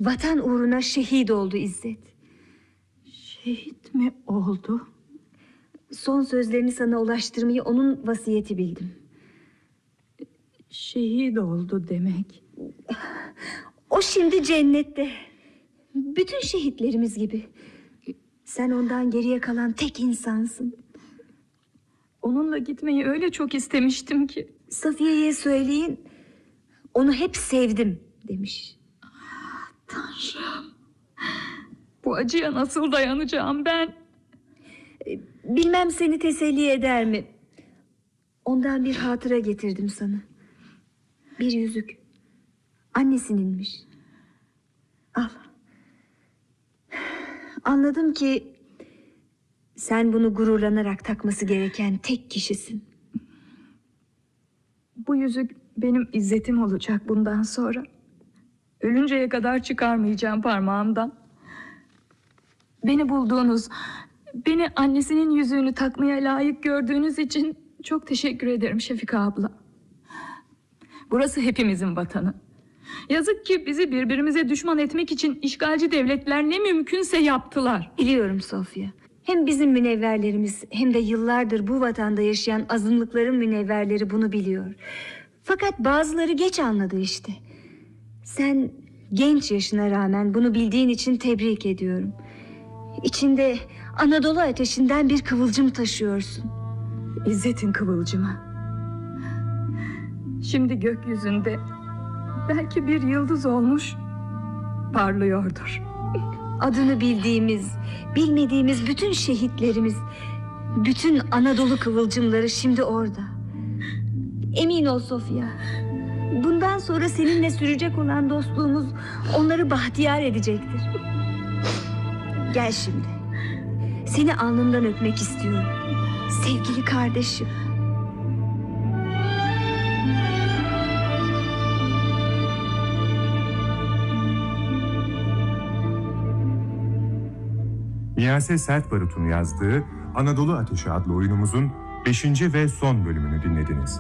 Vatan uğruna şehit oldu İzzet. Şehit mi oldu? Son sözlerini sana ulaştırmayı onun vasiyeti bildim. Şehit oldu demek. O şimdi cennette. Bütün şehitlerimiz gibi. Sen ondan geriye kalan tek insansın. Onunla gitmeyi öyle çok istemiştim ki. Safiye'ye söyleyin, onu hep sevdim demiş. Tanrım, bu acıya nasıl dayanacağım ben? Bilmem seni teselli eder mi? Ondan bir hatıra getirdim sana. Bir yüzük. Annesininmiş. Al. Anladım ki sen bunu gururlanarak takması gereken tek kişisin. Bu yüzük benim izzetim olacak bundan sonra. Ölünceye kadar çıkarmayacağım parmağımdan. Beni bulduğunuz, beni annesinin yüzüğünü takmaya layık gördüğünüz için çok teşekkür ederim Şefika abla. Burası hepimizin vatanı. Yazık ki bizi birbirimize düşman etmek için işgalci devletler ne mümkünse yaptılar. Biliyorum Sofya. Hem bizim münevverlerimiz hem de yıllardır bu vatanda yaşayan azınlıkların münevverleri bunu biliyor. Fakat bazıları geç anladı işte. Sen genç yaşına rağmen bunu bildiğin için tebrik ediyorum. İçinde Anadolu ateşinden bir kıvılcım taşıyorsun. İzzet'in kıvılcımı. Şimdi gökyüzünde belki bir yıldız olmuş parlıyordur. Adını bildiğimiz, bilmediğimiz bütün şehitlerimiz, bütün Anadolu kıvılcımları şimdi orada. Emin ol Sofya, bundan sonra seninle sürecek olan dostluğumuz onları bahtiyar edecektir. Gel şimdi. Seni alnından öpmek istiyorum. Sevgili kardeşim. Miyase Sertbarut'un yazdığı Anadolu Ateşi adlı oyunumuzun 5. ve son bölümünü dinlediniz.